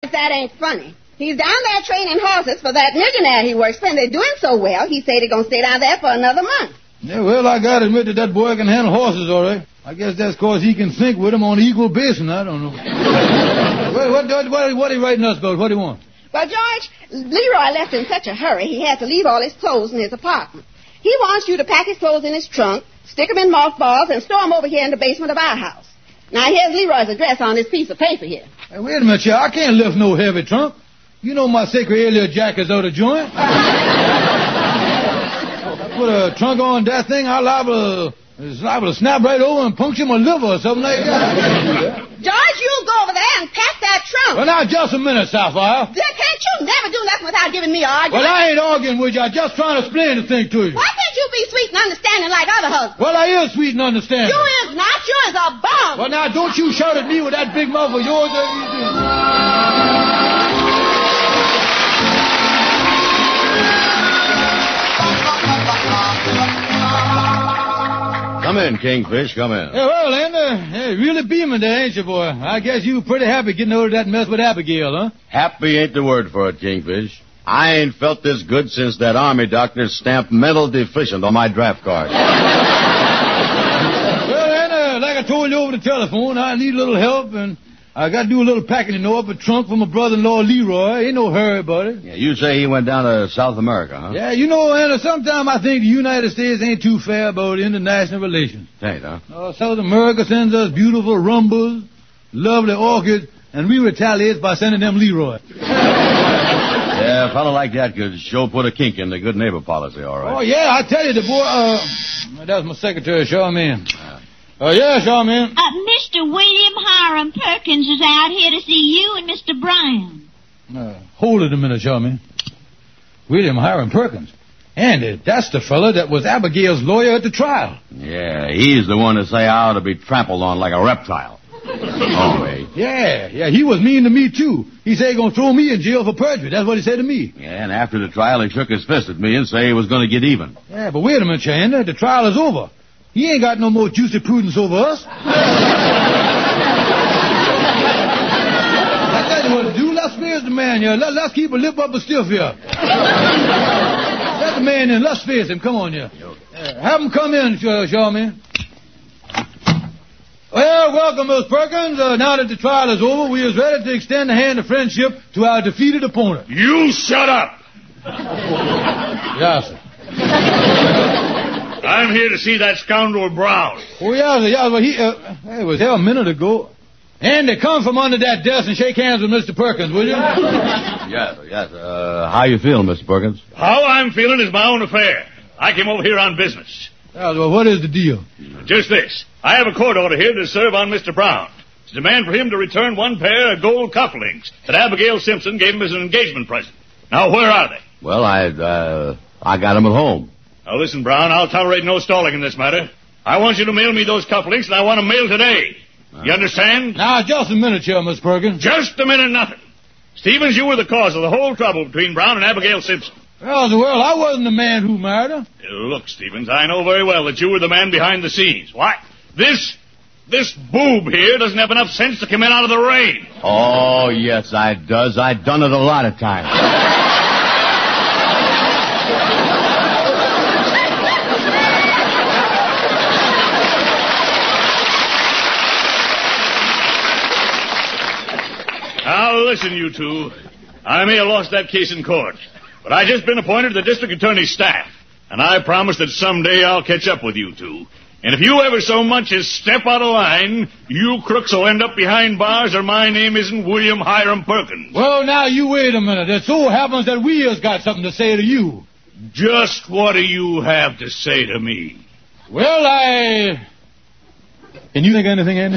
That ain't funny. He's down there training horses for that millionaire he works for, and they're doing so well, he said he's going to stay down there for another month. Yeah, well, I got to admit that boy can handle horses all right. I guess that's because he can think with them on equal basis, I don't know. What are you writing us about? What do you want? Well, George, Leroy left in such a hurry, he had to leave all his clothes in his apartment. He wants you to pack his clothes in his trunk, stick them in mothballs, and store them over here in the basement of our house. Now, here's Leroy's address on this piece of paper here. Hey, wait a minute, Chief. I can't lift no heavy trunk. You know my sacroiliac jack is out of joint. I put a trunk on that thing, it's liable to snap right over and puncture my liver or something like that. George, you go over there and pack that trunk. Well, now, just a minute, Sapphire. Can't you never do nothing without giving me an argument? Well, I ain't arguing with you. I'm just trying to explain the thing to you. Why can't you be sweet and understanding like other husbands? Well, I is sweet and understanding. You is not. You is a bum. Well, now, don't you shout at me with that big mouth of yours. Come in, Kingfish, come in. Yeah, well, Andy, hey, really beaming there, ain't you, boy? I guess you were pretty happy getting over that mess with Abigail, huh? Happy ain't the word for it, Kingfish. I ain't felt this good since that army doctor stamped mental deficient on my draft card. Well, Andy, like I told you over the telephone, I need a little help, and I got to do a little packing, up a trunk for my brother-in-law, Leroy. Ain't no hurry about it. Yeah, you say he went down to South America, huh? Yeah, Anna, sometimes I think the United States ain't too fair about international relations. Ain't, huh? South America sends us beautiful rumbas, lovely orchids, and we retaliate by sending them Leroy. Yeah, a fellow like that could sure put a kink in the good neighbor policy, all right. Oh, yeah, I tell you, the boy, that's my secretary, Charmaine. Yeah, Charmaine. Mr. William Hiram Perkins is out here to see you and Mr. Brown. Hold it a minute, Charmaine. William Hiram Perkins. Andy, that's the fella that was Abigail's lawyer at the trial. Yeah, he's the one to say I ought to be trampled on like a reptile. Oh, wait. Yeah, he was mean to me, too. He said he gonna throw me in jail for perjury. That's what he said to me. Yeah, and after the trial, he shook his fist at me and said he was gonna get even. Yeah, but wait a minute, Andy. The trial is over. He ain't got no more juicy prudence over us. I tell you what to do. Let's face the man here. Let's keep a lip up a stiff here. Let the man in. Let's face him. Come on here. Have him come in, Charmaine. Well, welcome, Miss Perkins. Now that the trial is over, we is ready to extend the hand of friendship to our defeated opponent. You shut up! Yes, sir. I'm here to see that scoundrel Brown. Oh, yes, sir. Well, he was here a minute ago. Andy, come from under that desk and shake hands with Mr. Perkins, will you? Yes. How you feeling, Mr. Perkins? How I'm feeling is my own affair. I came over here on business. Yes, well, what is the deal? Just this. I have a court order here to serve on Mr. Brown. To demand for him to return one pair of gold cufflinks that Abigail Simpson gave him as an engagement present. Now, where are they? Well, I got them at home. Now, listen, Brown, I'll tolerate no stalling in this matter. I want you to mail me those cufflinks, and I want them mailed today. You understand? Now, just a minute here, Miss Perkins. Just a minute, nothing. Stevens, you were the cause of the whole trouble between Brown and Abigail Simpson. Well, I wasn't the man who married her. Look, Stevens, I know very well that you were the man behind the scenes. Why? This boob here doesn't have enough sense to come in out of the rain. Oh, yes, I does. I done it a lot of times. Now, listen, you two. I may have lost that case in court, but I just been appointed to the district attorney's staff, and I promise that someday I'll catch up with you two. And if you ever so much as step out of line, you crooks will end up behind bars, or my name isn't William Hiram Perkins. Well, now, you wait a minute. It so happens that we has got something to say to you. Just what do you have to say to me? Well, Can you think of anything, Andy?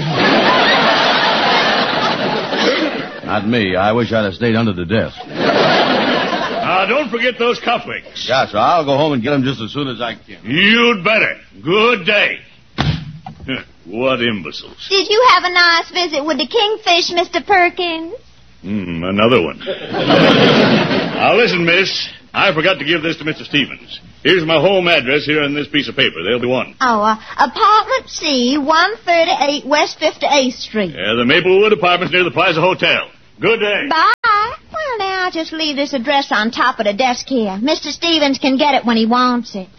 Not me. I wish I'd have stayed under the desk. Now, don't forget those cufflinks. Yeah, so I'll go home and get them just as soon as I can. You'd better. Good day. What imbeciles. Did you have a nice visit with the Kingfish, Mr. Perkins? Another one. Now, listen, miss. I forgot to give this to Mr. Stevens. Here's my home address here on this piece of paper. There'll be one. Apartment C, 138 West 58th Street. Yeah, the Maplewood Apartments near the Plaza Hotel. Good day. Bye. I'll just leave this address on top of the desk here. Mr. Stevens can get it when he wants it.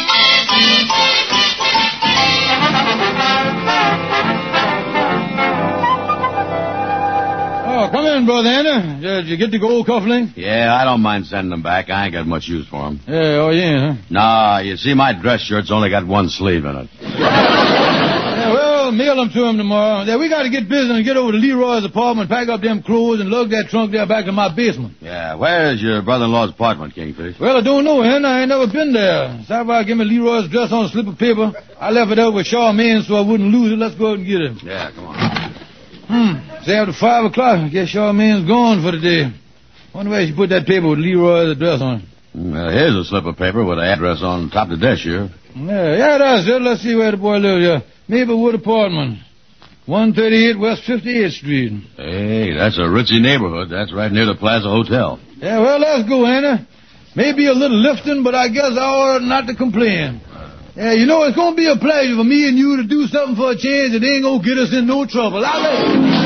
Oh, come in, Brother Andy. Did you get the gold cufflink? Yeah, I don't mind sending them back. I ain't got much use for them. Yeah, oh, yeah, huh? Nah, you see, my dress shirt's only got one sleeve in it. Yeah, well, mail them to him tomorrow. Yeah, we got to get busy and get over to Leroy's apartment, pack up them clothes, and lug that trunk there back to my basement. Yeah, where's your brother-in-law's apartment, Kingfish? Well, I don't know, Hen. I ain't never been there. Stop by, give me Leroy's address on a slip of paper. I left it out with Charmaine so I wouldn't lose it. Let's go out and get it. Yeah, come on. It's after 5 o'clock. I guess Charmaine's gone for the day. Wonder where she put that paper with Leroy's address on it. Well, here's a slip of paper with the address on top of the desk here. Yeah, that's it. Let's see where the boy lives here. Maplewood Apartment, 138 West 58th Street. Hey, that's a ritzy neighborhood. That's right near the Plaza Hotel. Yeah, well, let's go, Anna. Maybe a little lifting, but I guess I ought not to complain. Yeah, you know, it's going to be a pleasure for me and you to do something for a change that ain't going to get us in no trouble.